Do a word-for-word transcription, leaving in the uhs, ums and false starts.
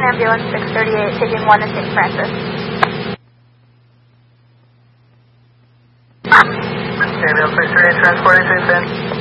ambulance six thirty-eight, taking one to Saint Francis. Ambulance six thirty-eight, transporting Saint Francis.